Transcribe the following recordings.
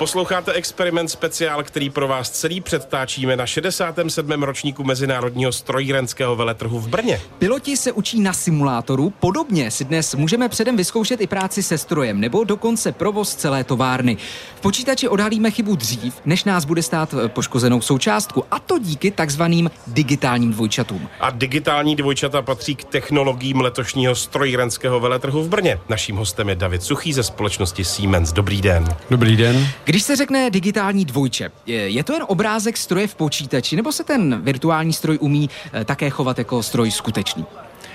Posloucháte Experiment speciál, který pro vás celý předtáčíme na 67. ročníku Mezinárodního strojírenského veletrhu v Brně. Piloti se učí na simulátoru, podobně si dnes můžeme předem vyzkoušet i práci se strojem nebo dokonce provoz celé továrny. V počítači odhalíme chybu dřív, než nás bude stát poškozenou součástku, a to díky takzvaným digitálním dvojčatům. A digitální dvojčata patří k technologiím letošního strojírenského veletrhu v Brně. Naším hostem je David Suchý ze společnosti Siemens. Dobrý den. Dobrý den. Když se řekne digitální dvojče, je to jen obrázek stroje v počítači, nebo se ten virtuální stroj umí také chovat jako stroj skutečný?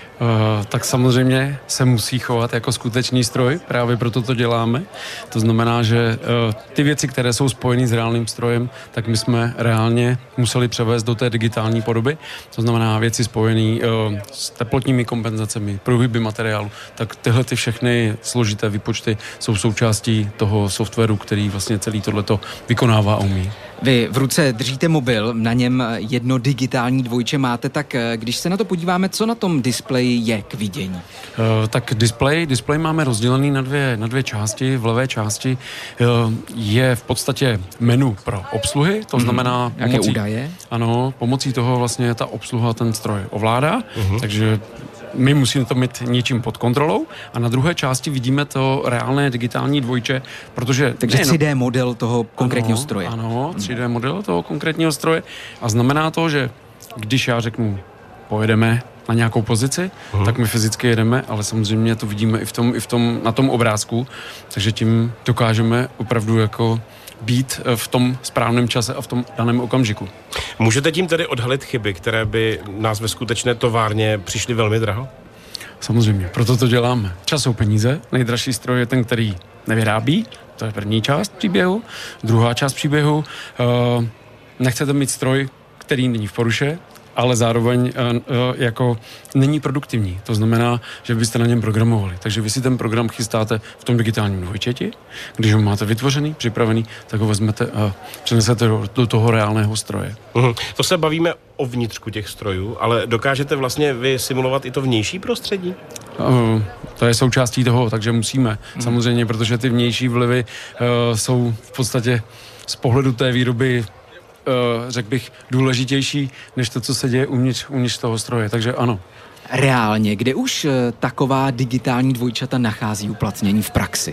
Tak samozřejmě se musí chovat jako skutečný stroj, právě proto to děláme. To znamená, že ty věci, které jsou spojené s reálným strojem, tak my jsme reálně museli převést do té digitální podoby. To znamená věci spojené s teplotními kompenzacemi, pohyby materiálu, tak tyhle ty všechny složité výpočty jsou součástí toho softwaru, který vlastně celý tohleto vykonává a umí. Vy v ruce držíte mobil, na něm jedno digitální dvojče máte, tak když se na to podíváme, co na tom displeji je k vidění? Tak displej máme rozdělený na dvě části. V levé části je v podstatě menu pro obsluhy, to znamená... Jaké údaje? Ano, pomocí toho vlastně ta obsluha ten stroj ovládá, takže my musíme to mít něčím pod kontrolou, a na druhé části vidíme to reálné digitální dvojče, protože... Takže 3D model toho konkrétního stroje. Ano, 3D model toho konkrétního stroje, a znamená to, že když já řeknu, pojedeme na nějakou pozici, tak my fyzicky jedeme, ale samozřejmě to vidíme na tom obrázku, takže tím dokážeme opravdu jako být v tom správném čase a v tom daném okamžiku. Můžete tím tedy odhalit chyby, které by nás ve skutečné továrně přišly velmi draho? Samozřejmě, proto to děláme. Čas jsou peníze, nejdražší stroj je ten, který nevyrábí, to je první část příběhu. Druhá část příběhu, nechcete mít stroj, který není v poruše, ale zároveň jako není produktivní. To znamená, že byste na něm programovali. Takže vy si ten program chystáte v tom digitálním dvojčeti. Když ho máte vytvořený, připravený, tak ho vezmete a přenesete do toho reálného stroje. To se bavíme o vnitřku těch strojů, ale dokážete vlastně vy simulovat i to vnější prostředí? To je součástí toho, takže musíme. Samozřejmě, protože ty vnější vlivy jsou v podstatě z pohledu té výroby řekl bych, důležitější než to, co se děje uvnitř toho stroje, takže ano. Reálně, kde už taková digitální dvojčata nachází uplatnění v praxi?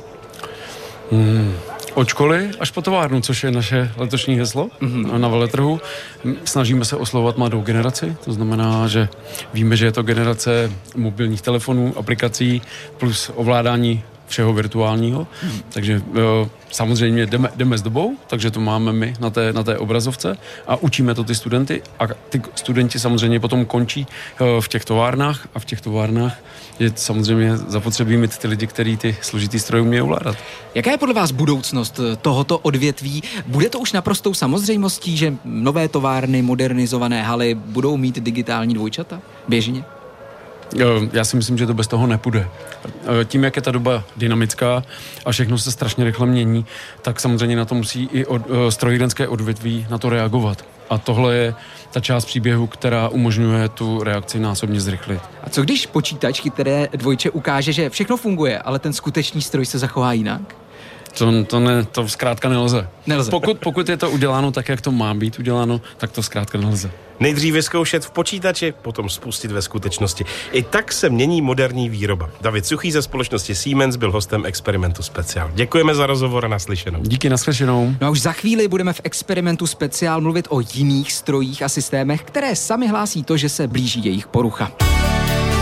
Od školy až po továrnu, což je naše letošní heslo na veletrhu. Snažíme se oslovovat mladou generaci, to znamená, že víme, že je to generace mobilních telefonů, aplikací plus ovládání všeho virtuálního, takže samozřejmě jdeme s dobou, takže to máme my na té obrazovce a učíme to ty studenty, a ty studenti samozřejmě potom končí v těch továrnách, a v těch továrnách je samozřejmě zapotřebí mít ty lidi, kteří ty složitý stroje umějí ovládat. Jaká je podle vás budoucnost tohoto odvětví? Bude to už naprostou samozřejmostí, že nové továrny, modernizované haly budou mít digitální dvojčata běžně? Já si myslím, že to bez toho nepůjde. Tím, jak je ta doba dynamická a všechno se strašně rychle mění, tak samozřejmě na to musí i strojírenské odvětví na to reagovat. A tohle je ta část příběhu, která umožňuje tu reakci násobně zrychlit. A co když počítač chytré dvojče ukáže, že všechno funguje, ale ten skutečný stroj se zachová jinak? To zkrátka nelze. Pokud je to uděláno tak, jak to má být uděláno, tak to zkrátka nelze. Nejdřív vyzkoušet v počítači, potom spustit ve skutečnosti. I tak se mění moderní výroba. David Suchý ze společnosti Siemens byl hostem Experimentu speciál. Děkujeme za rozhovor a naslyšenou. Díky, naslyšenou. No a už za chvíli budeme v Experimentu speciál mluvit o jiných strojích a systémech, které sami hlásí to, že se blíží jejich porucha.